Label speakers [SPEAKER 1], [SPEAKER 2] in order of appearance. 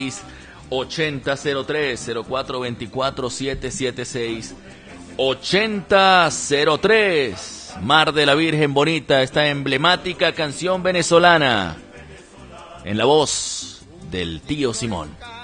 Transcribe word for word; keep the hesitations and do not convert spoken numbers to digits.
[SPEAKER 1] ochenta cero tres cero cuatro veinticuatro siete siete seis ochenta cero tres. Mar de la Virgen Bonita, esta emblemática canción venezolana en la voz del tío Simón.